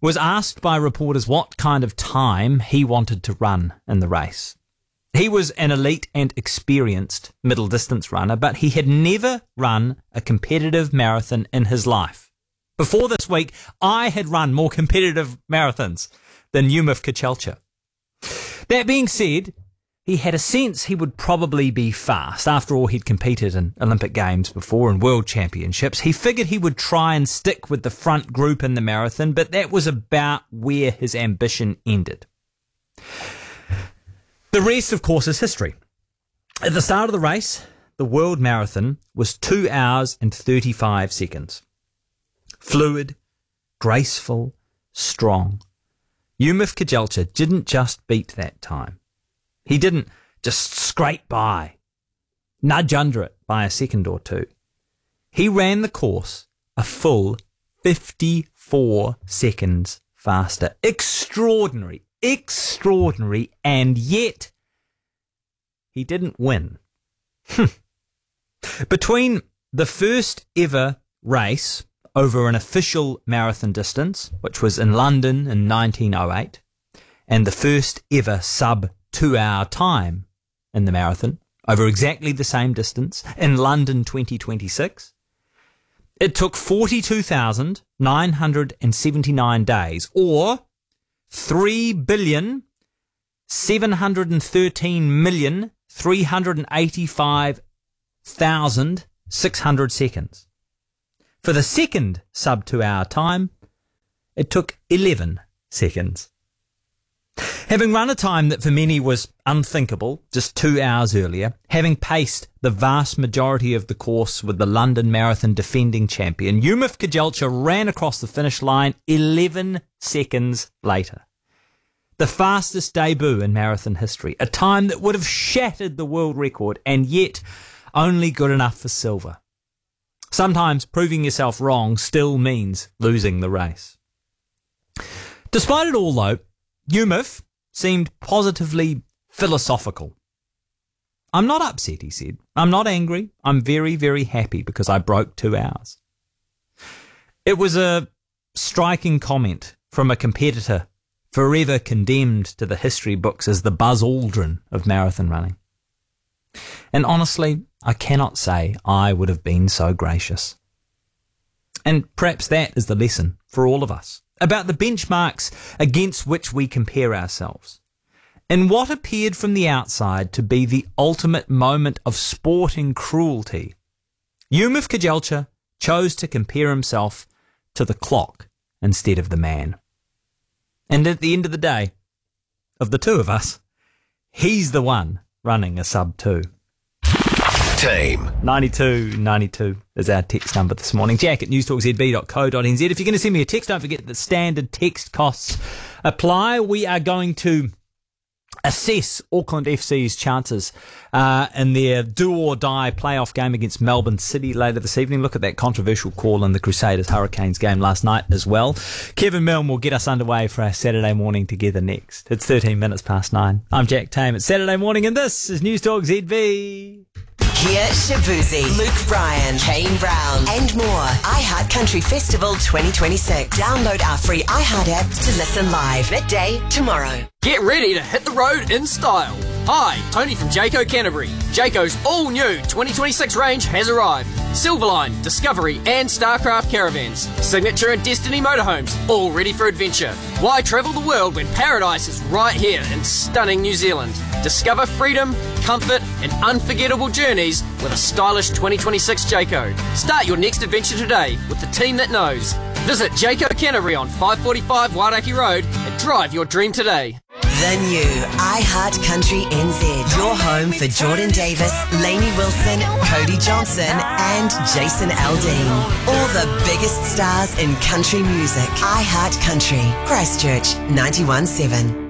was asked by reporters what kind of time he wanted to run in the race. He was an elite and experienced middle distance runner, but he had never run a competitive marathon in his life. Before this week, I had run more competitive marathons than Yumif Kechelcha. That being said, he had a sense he would probably be fast. After all, he'd competed in Olympic Games before and World Championships. He figured he would try and stick with the front group in the marathon, but that was about where his ambition ended. The rest, of course, is history. At the start of the race, the World Marathon was 2 hours and 35 seconds. Fluid, graceful, strong. Yumif Kechelcha didn't just beat that time. He didn't just scrape by, nudge under it by a second or two. He ran the course a full 54 seconds faster. Extraordinary, and yet he didn't win. Between the first ever race over an official marathon distance, which was in London in 1908, and the first ever sub 2 hour time in the marathon over exactly the same distance in London 2026. It took 42,979 days, or 3,713,385,600 seconds. For the second sub 2 hour time, it took 11 seconds. Having run a time that for many was unthinkable just 2 hours earlier, having paced the vast majority of the course with the London Marathon defending champion, Yumif Kechelcha ran across the finish line 11 seconds later. The fastest debut in marathon history, a time that would have shattered the world record, and yet only good enough for silver. Sometimes proving yourself wrong still means losing the race. Despite it all, though, Yumif seemed positively philosophical. I'm not upset, he said. I'm not angry. I'm very, very happy because I broke 2 hours. It was a striking comment from a competitor forever condemned to the history books as the Buzz Aldrin of marathon running. And honestly, I cannot say I would have been so gracious. And perhaps that is the lesson for all of us, about the benchmarks against which we compare ourselves. In what appeared from the outside to be the ultimate moment of sporting cruelty, Yumif Kechelcha chose to compare himself to the clock instead of the man. And at the end of the day, of the two of us, he's the one running a sub 2. Team 9292 is our text number this morning. Jack at newstalkzb.co.nz. If you're going to send me a text, don't forget that standard text costs apply. We are going to assess Auckland FC's chances in their do-or-die playoff game against Melbourne City later this evening. Look at that controversial call in the Crusaders-Hurricanes game last night as well. Kevin Milne will get us underway for our Saturday morning together next. It's 13 minutes past 9. I'm Jack Tame. It's Saturday morning and this is News Talk ZB. Kia Shabuzi, Luke Bryan, Kane Brown, and more. iHeart Country Festival 2026. Download our free iHeart app to listen live midday tomorrow. Get ready to hit the road in style. Hi, Tony from Jayco Canterbury. Jayco's all-new 2026 range has arrived. Silverline, Discovery and Starcraft caravans. Signature and Destiny motorhomes, all ready for adventure. Why travel the world when paradise is right here in stunning New Zealand? Discover freedom, comfort and unforgettable journeys with a stylish 2026 Jayco. Start your next adventure today with the team that knows. Visit Jayco Canterbury on 545 Wairaki Road and drive your dream today. The new iHeart Country NZ. Your home for Jordan Davis, Lainey Wilson, Cody Johnson and Jason Aldean. All the biggest stars in country music. iHeart Country. Christchurch 91.7.